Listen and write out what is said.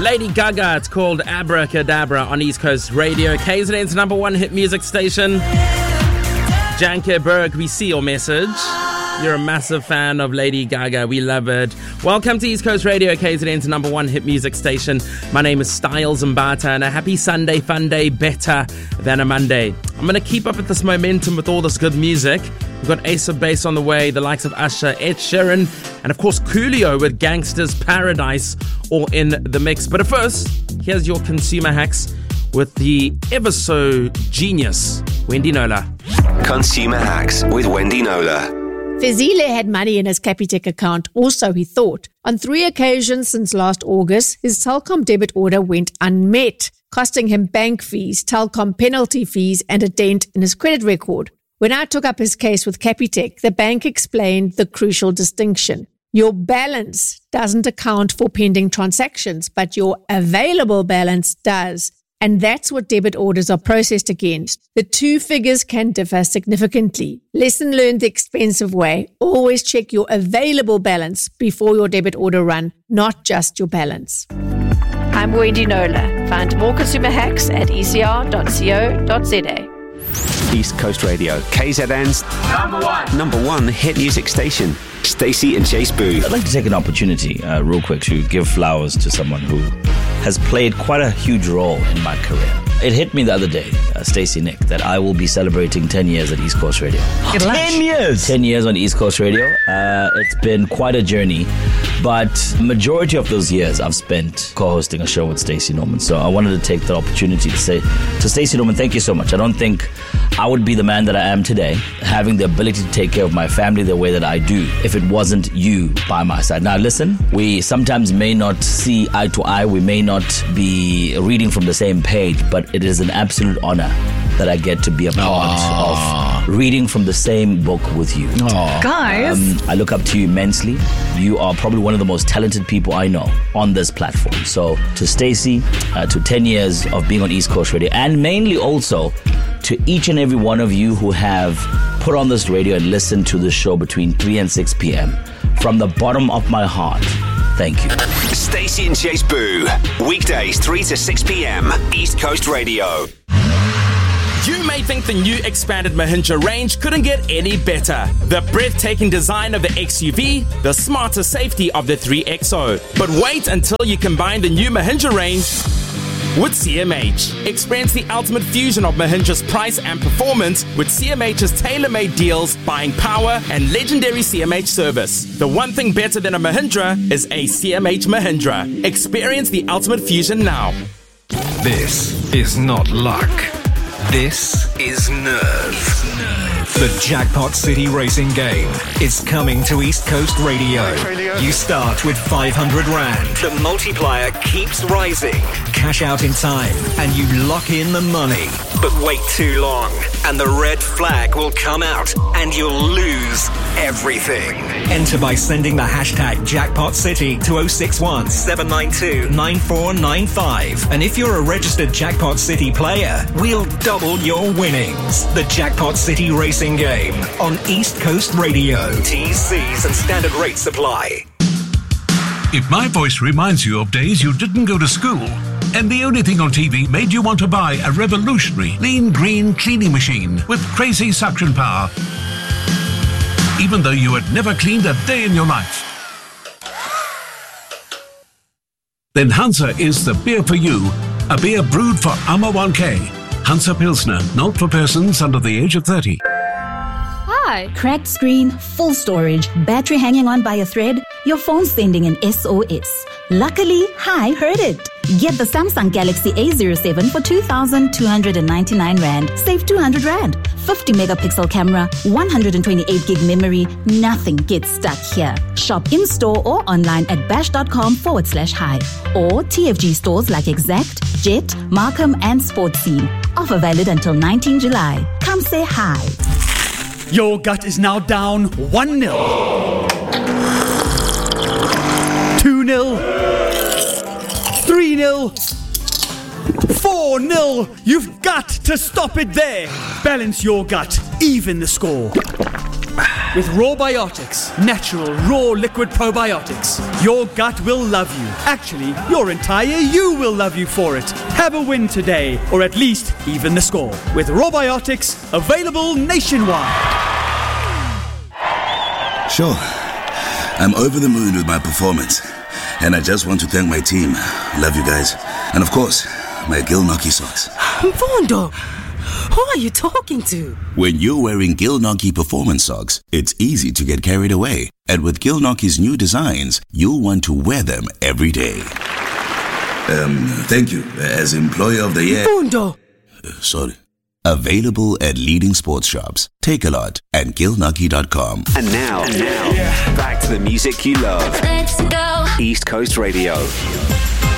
Lady Gaga, it's called Abracadabra on East Coast Radio. KZN's number one hit music station. Janke Berg, we see your message. You're a massive fan of Lady Gaga. We love it. Welcome to East Coast Radio, KZN's number one hit music station. My name is Styles Mbata, and a happy Sunday fun day, better than a Monday. I'm going to keep up with this momentum with all this good music. We've got Ace of Base on the way, the likes of Usher, Ed Sheeran, and of course Coolio with Gangsta's Paradise all in the mix. But first, here's your consumer hacks with the ever so genius Wendy Knowler. Consumer hacks with Wendy Knowler. Fezile had money in his Capitec account, or so he thought. On 3 occasions since last August, his Telkom debit order went unmet, costing him bank fees, Telkom penalty fees, and a dent in his credit record. When I took up his case with Capitec, the bank explained the crucial distinction. Your balance doesn't account for pending transactions, but your available balance does. And that's what debit orders are processed against. The two figures can differ significantly. Lesson learned the expensive way. Always check your available balance before your debit order run, not just your balance. I'm Wendy Knowler. Find more consumer hacks at ecr.co.za. East Coast Radio, KZN's number one hit music station. Stacey and Chase Boo. I'd like to take an opportunity real quick to give flowers to someone who has played quite a huge role in my career. It hit me the other day, Stacey Nick, that I will be celebrating 10 years at East Coast Radio. 10 years? 10 years on East Coast Radio. It's been quite a journey, but majority of those years I've spent co-hosting a show with Stacey Norman. So I wanted to take the opportunity to say to Stacey Norman, thank you so much. I don't think I would be the man that I am today, having the ability to take care of my family the way that I do, if it wasn't you by my side. Now listen, we sometimes may not see eye to eye, we may not be reading from the same page, but it is an absolute honor that I get to be a part of reading from the same book with you. Guys! I look up to you immensely. You are probably one of the most talented people I know on this platform. So to Stacey, to 10 years of being on East Coast Radio, and mainly also to each and every one of you who have put on this radio and listened to this show between 3 and 6 p.m. From the bottom of my heart, thank you. Stacey and Chase Boo. Weekdays 3 to 6 p.m. East Coast Radio. You may think the new expanded Mahindra range couldn't get any better. The breathtaking design of the XUV, the smarter safety of the 3XO. But wait until you combine the new Mahindra range with CMH. Experience the ultimate fusion of Mahindra's price and performance with CMH's tailor-made deals, buying power, and legendary CMH service. The one thing better than a Mahindra is a CMH Mahindra. Experience the ultimate fusion now. This is not luck. This is nerve. The Jackpot City Racing Game is coming to East Coast Radio. You start with 500 Rand. The multiplier keeps rising. Cash out in time and you lock in the money. But wait too long and the red flag will come out and you'll lose everything. Enter by sending the hashtag Jackpot City to 061 792 9495. And if you're a registered Jackpot City player, we'll double your winnings. The Jackpot City Racing Game on East Coast Radio. T's, C's and standard rates apply. If my voice reminds you of days you didn't go to school, and the only thing on TV made you want to buy a revolutionary lean green cleaning machine with crazy suction power, even though you had never cleaned a day in your life, then Hansa is the beer for you. A beer brewed for Amma 1K. Hansa Pilsner, not for persons under the age of 30. Hi. Cracked screen, full storage, battery hanging on by a thread, your phone sending an SOS. Luckily, Hi heard it. Get the Samsung Galaxy A07 for 2,299 Rand. Save 200 Rand. 50 megapixel camera, 128 gig memory. Nothing gets stuck here. Shop in-store or online at bash.com/hi. Or TFG stores like Exact, Jet, Markham and Sports Scene. Offer valid until 19 July. Come say hi. Your gut is now down 1-0. 2-0. 3-0. 4-0. You've got to stop it there. Balance your gut. Even the score. With Rawbiotics, natural, raw liquid probiotics. Your gut will love you. Actually, your entire you will love you for it. Have a win today, or at least even the score. With Rawbiotics, available nationwide. Sure, I'm over the moon with my performance. And I just want to thank my team. Love you guys. And of course, my Gilnockie socks. Mfundo, who are you talking to? When you're wearing Gilnockie performance socks, it's easy to get carried away. And with Gilnockie's new designs, you'll want to wear them every day. Thank you. As Employee of the Year... Mfundo! Sorry. Available at leading sports shops. Take a lot at Gilnockie.com. And now, back to the music you love. Let's go. East Coast Radio.